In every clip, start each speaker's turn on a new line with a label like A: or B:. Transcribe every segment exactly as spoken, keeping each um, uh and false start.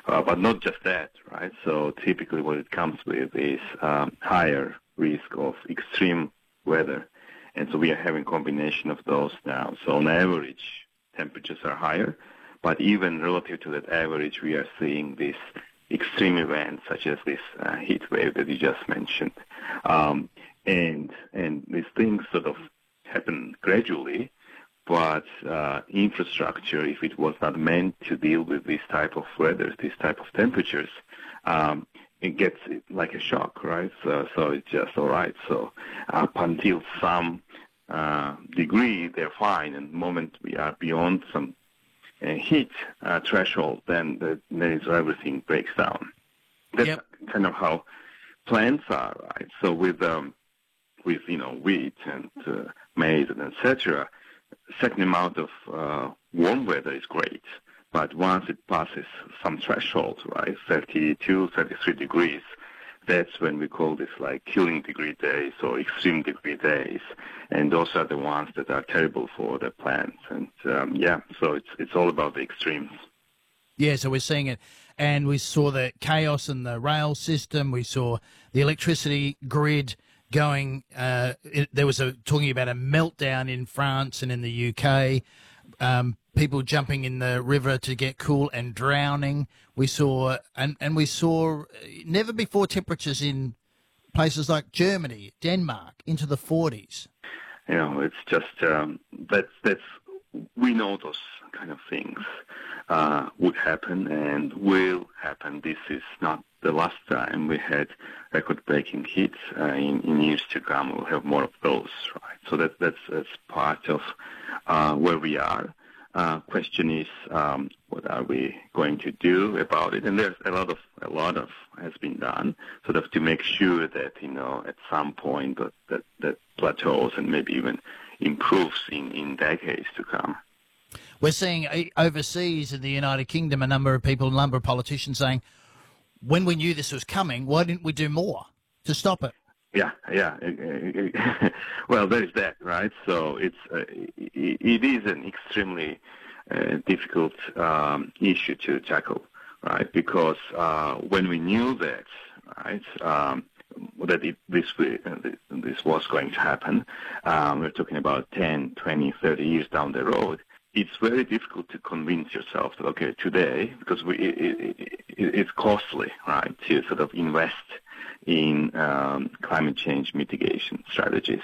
A: Uh, but not just that, right? So typically what it comes with is um, higher risk of extreme weather. And so we are having a combination of those now. So on average, temperatures are higher, but even relative to that average, we are seeing these extreme events such as this uh, heat wave that you just mentioned. Um, and and these things sort of happen gradually, but uh, infrastructure, if it was not meant to deal with this type of weather, this type of temperatures, um, it gets like a shock, right? So, so it's just all right. So up until some uh, degree, they're fine. And the moment we are beyond some uh, heat uh, threshold, then the, then it's, everything breaks down. That's
B: yep.
A: kind of how plants are, right? So with um, with you know wheat and uh, maize and et cetera, certain amount of uh, warm weather is great. But once it passes some threshold, right, thirty-two, thirty-three degrees, that's when we call this like killing degree days or extreme degree days. And those are the ones that are terrible for the plants. And um, yeah, so it's it's all about the extremes.
B: Yeah, so we're seeing it. And we saw the chaos in the rail system. We saw the electricity grid going. Uh, it, there was a talking about a meltdown in France and in the U K. Um, people jumping in the river to get cool and drowning. We saw, and, and we saw never before temperatures in places like Germany, Denmark, into the forties.
A: You know, it's just, um, that's, that's, we know those kind of things uh, would happen and will happen. This is not the last time we had record-breaking heat. Uh, in, in years to come, we'll have more of those, right? So that, that's, that's part of uh, where we are. Uh, question is, um, what are we going to do about it? And there's a lot of a lot of has been done, sort of to make sure that you know at some point that that, that plateaus and maybe even improves in, in decades to come.
B: We're seeing overseas in the United Kingdom a number of people, a number of politicians saying, when we knew this was coming, why didn't we do more to stop it?
A: Yeah, yeah. Well, there is that, right? So it's uh, it is an extremely uh, difficult um, issue to tackle, right? Because uh, when we knew that, right, um, that it, this uh, this was going to happen, um, we're talking about ten, twenty, thirty years down the road. It's very difficult to convince yourself that okay, today, because we, it, it, it, it's costly, right, to sort of invest in um, climate change mitigation strategies.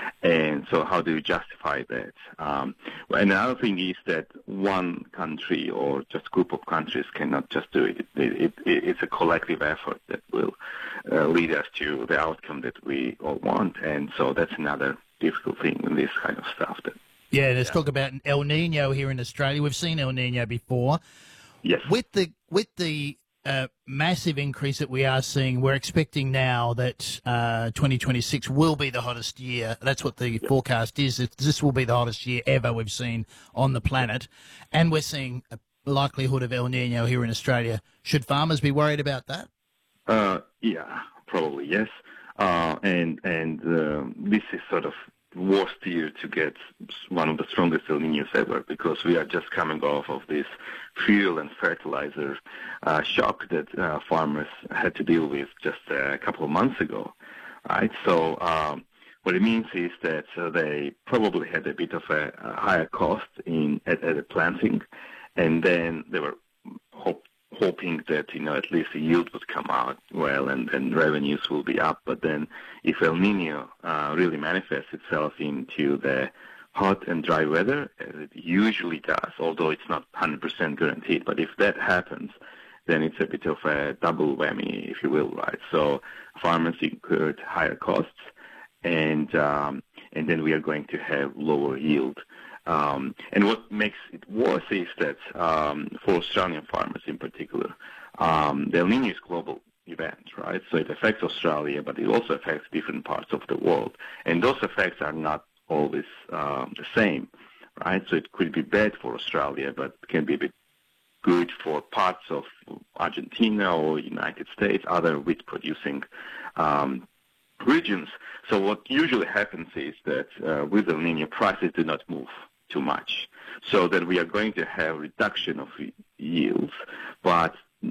A: And so how do you justify that? Um, and another thing is that one country or just group of countries cannot just do it. It, it, it it's a collective effort that will uh, lead us to the outcome that we all want. And so that's another difficult thing in this kind of stuff. That,
B: yeah, let's
A: yeah.
B: talk about El Nino here in Australia. We've seen El Nino before.
A: Yes.
B: With the, with the, Uh, massive increase that we are seeing. We're expecting now that uh, twenty twenty-six will be the hottest year. That's what the yep. forecast is. This will be the hottest year ever we've seen on the planet. And we're seeing a likelihood of El Nino here in Australia. Should farmers be worried about that?
A: Uh, yeah, probably, yes. Uh, and and uh, this is sort of worst year to get one of the strongest El Niños ever because we are just coming off of this fuel and fertilizer uh, shock that uh, farmers had to deal with just a couple of months ago, right? So um, what it means is that uh, they probably had a bit of a, a higher cost in at, at the planting, and then they were hope, hoping that, you know, at least the yield would come out well and, and revenues will be up. But then if El Nino uh, really manifests itself into the hot and dry weather, as it usually does, although it's not one hundred percent guaranteed, but if that happens, then it's a bit of a double whammy, if you will, right? So farmers incurred higher costs, and um, and then we are going to have lower yield. Um, and what makes it worse is that um, for Australian farmers in particular, um, the El Nino is global event, right? So it affects Australia, but it also affects different parts of the world. And those effects are not always um, the same, right? So it could be bad for Australia, but it can be a bit good for parts of Argentina or United States, other wheat-producing um, regions. So what usually happens is that uh, with El Nino, prices do not move too much. So that we are going to have reduction of yields, but